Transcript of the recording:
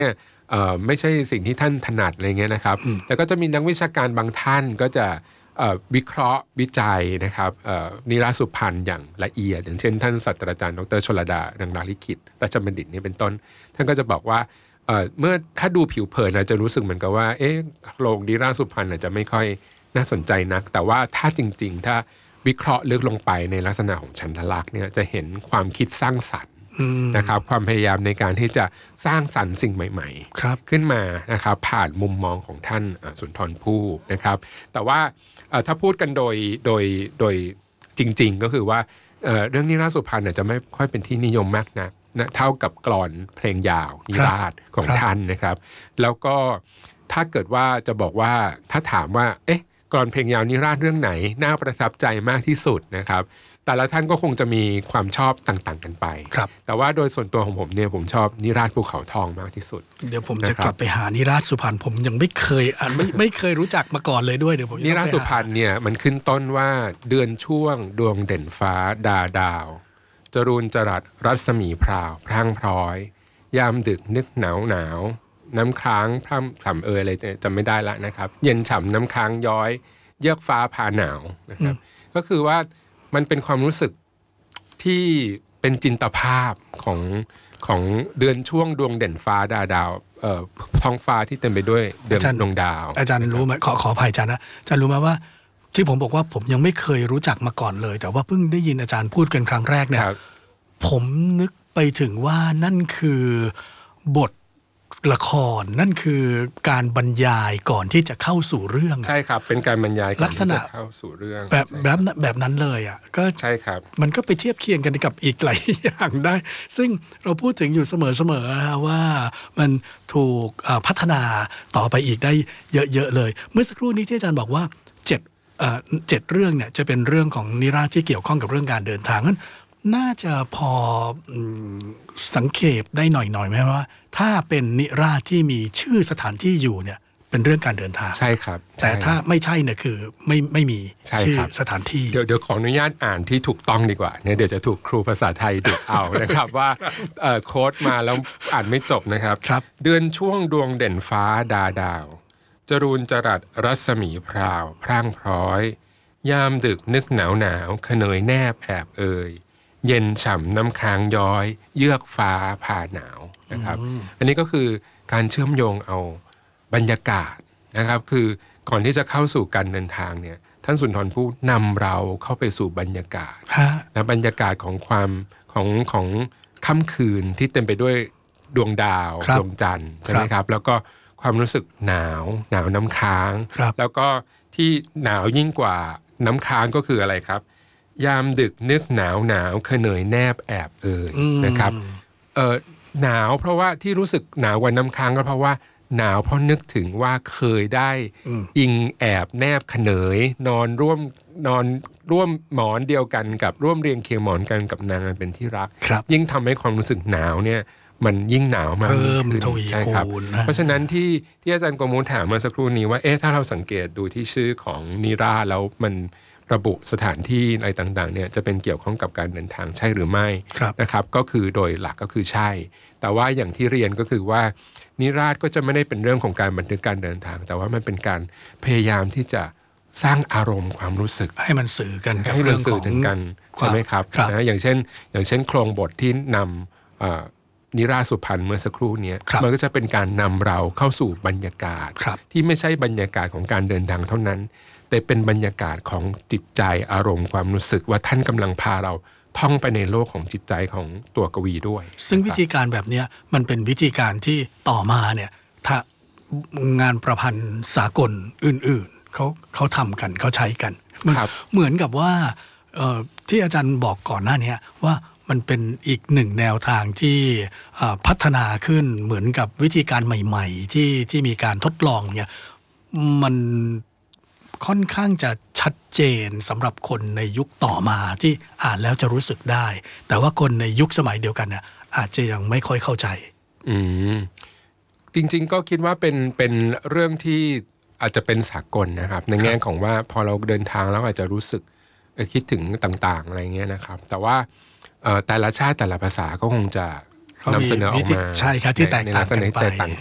เนี่ยไม่ใช่สิ่งที่ท่านถนัดอะไรเงี้ยนะครับแต่ก็จะมีนักวิชาการบางท่านก็จะวิเคราะห์วิจัยนะครับนิราศสุพรรณอย่างละเอียดอย่างเช่นท่านศาสตราจารย์ดร.ชลดาดังดาลิขิตราชบัณฑิตนี่เป็นต้นท่านก็จะบอกว่าเมื่อถ้าดูผิวเผินอาจจะรู้สึกเหมือนกับว่าโครงนิราศสุพรรณอาจจะไม่ค่อยน่าสนใจนักแต่ว่าถ้าจริงๆถ้าวิเคราะห์ลึกลงไปในลักษณะของฉันทลักษณ์เนี่ยจะเห็นความคิดสร้างสรรค์นะครับความพยายามในการที่จะสร้างสรรค์สิ่งใหม่ๆขึ้นมานะครับผ่านมุมมองของท่านสุนทรภู่นะครับแต่ว่าถ้าพูดกันโดยจริงๆก็คือว่าเรื่องนิราศสุพรรณจะไม่ค่อยเป็นที่นิยมมากนักนะเท่ากับกลอนเพลงยาวนิราศของท่านนะครับแล้วก็ถ้าเกิดว่าจะบอกว่าถ้าถามว่ากลอนเพลงยาวนิราศเรื่องไหนน่าประทับใจมากที่สุดนะครับแต่ละท่านก็คงจะมีความชอบต่างๆกันไปแต่ว่าโดยส่วนตัวของผมเนี่ยผมชอบนิราศภูเขาทองมากที่สุดเดี๋ยวผมจะกลับไปหานิราศสุพรรณผมยังไม่เคยไม่เคยรู้จักมาก่อนเลยด้วยเดี๋ยวผมนิราศสุพรรณเนี่ยมันขึ้นต้นว่าเดือนช่วงดวงเด่นฟ้าดาวจรูนจรัสรัศมีพราวพรั่งพร้อยยามดึกนึกหนาวน้ำค้างพร่ำฉ่ำอะไรจำไม่ได้ละนะครับเย็นฉ่ำน้ำค้างย้อยเยือกฟ้าพาหนาวนะครับก็คือว่ามันเป็นความรู้สึกที่เป็นจินตภาพของเดือนช่วงดวงเด่นฟ้าดาวท้องฟ้าที่เต็มไปด้วยเดือนดวงดาวอาจารย์รู้ไหมขออภัยอาจารย์นะอาจารย์รู้ไหมว่าที่ผมบอกว่าผมยังไม่เคยรู้จักมาก่อนเลยแต่ว่าเพิ่งได้ยินอาจารย์พูดกันครั้งแรกเนี่ยผมนึกไปถึงว่านั่นคือบทละครนั่นคือการบรรยายก่อนที่จะเข้าสู่เรื่องใช่ครับเป็นการบรรยายก่อนที่จะเข้าสู่เรื่องแบบนั้นเลยอ่ะก็ใช่ครับมันก็ไปเทียบเคียงกันกับอีกหลายอย่างได้ซึ่งเราพูดถึงอยู่เสมอๆนะว่ามันถูกพัฒนาต่อไปอีกได้เยอะๆเลยเมื่อสักครู่นี้ที่อาจารย์บอกว่า7เรื่องเนี่ยจะเป็นเรื่องของนิราศที่เกี่ยวข้องกับเรื่องการเดินทางนั้นน่าจะพอสังเขปได้หน่อยไหมว่าถ้าเป็นนิราศที่มีชื่อสถานที่อยู่เนี่ยเป็นเรื่องการเดินทางใช่ครับแต่ถ้าไม่ใช่เนี่ยคือไม่มีชื่อสถานที่เดี๋ยวขออนุญาตอ่านที่ถูกต้องดีกว่าเนี่ยเดี๋ยวจะถูกครูภาษาไทยดุเอานะครับว่าโค้ดมาแล้วอ่านไม่จบนะครับเดือนช่วงดวงเด่นฟ้าดาวจรูนจรัสรัศมีพราวพร่างพร้อยยามดึกนึกหนาวขเนยแนบแอบเย็นฉ่ำน้ำค้างย้อยเยือกฟ้าผ่าหนาวนะครับอันนี้ก็คือการเชื่อมโยงเอาบรรยากาศนะครับคือก่อนที่จะเข้าสู่การเดินทางเนี่ยท่านสุนทรภู่นำเราเข้าไปสู่บรรยากาศและบรรยากาศของความของค่ำคืนที่เต็มไปด้วยดวงดาวดวงจันทร์ใช่ไหมครับแล้วก็ความรู้สึกหนาวน้ำค้างแล้วก็ที่หนาวยิ่งกว่าน้ำค้างก็คืออะไรครับยามดึกนึกหนาวขเนยแนบแอบนะครับหนาวเพราะว่าที่รู้สึกหนาวกว่าน้ำค้างก็เพราะว่าหนาวเพราะนึกถึงว่าเคยได้อิงแอบแนบขเนยนอนร่วมหมอนเดียวกันกับร่วมเรียงเคียงหมอนกันกับนางอันเป็นที่รักยิ่งทำให้ความรู้สึกหนาวเนี่ยมันยิ่งหนาวมากขึ้นใช่ครับเพราะฉะนั้นที่อาจารย์กมูลถามเมื่อสักครู่นี้ว่าถ้าเราสังเกตดูที่ชื่อของนิราศแล้วมันระบุสถานที่อะไรต่างๆเนี่ยจะเป็นเกี่ยวข้องกับการเดินทางใช่หรือไม่นะครับก็คือโดยหลักก็คือใช่แต่ว่าอย่างที่เรียนก็คือว่านิราศก็จะไม่ได้เป็นเรื่องของการบันทึกการเดินทางแต่ว่ามันเป็นการพยายามที่จะสร้างอารมณ์ความรู้สึกให้มันสื่อกันให้มันสื่อถึงกันใช่ไหมครับนะอย่างเช่นโครงบทที่นำนิราศสุพรรณเมื่อสักครู่นี้มันก็จะเป็นการนำเราเข้าสู่บรรยากาศที่ไม่ใช่บรรยากาศของการเดินทางเท่านั้นแต่เป็นบรรยากาศของจิตใจอารมณ์ความรู้สึกว่าท่านกำลังพาเราท่องไปในโลกของจิตใจของตัวกวีด้วยซึ่งวิธีการแบบนี้มันเป็นวิธีการที่ต่อมาเนี่ยถ้างานประพันธ์สากลอื่นๆเขาทำกันเขาใช้กันเหมือนกับว่าที่อาจารย์บอกก่อนหน้านี้ว่ามันเป็นอีกหนึ่งแนวทางที่พัฒนาขึ้นเหมือนกับวิธีการใหม่ๆที่มีการทดลองเนี่ยมันค่อนข้างจะชัดเจนสำหรับคนในยุคต่อมาที่อ่านแล้วจะรู้สึกได้แต่ว่าคนในยุคสมัยเดียวกันเนี่ยอาจจะยังไม่ค่อยเข้าใจจริงๆก็คิดว่าเป็นเรื่องที่อาจจะเป็นสากลนะครับในแง่ของว่าพอเราเดินทางแล้วอาจจะรู้สึกคิดถึงต่างๆอะไรเงี้ยนะครับแต่ว่าแต่ละชาติแต่ละภาษาก็คงจะเขานำมีเสนอออกวิธีมาใช่ครับที่แตกต่างกันไปในลักษณะที่แตกต่าง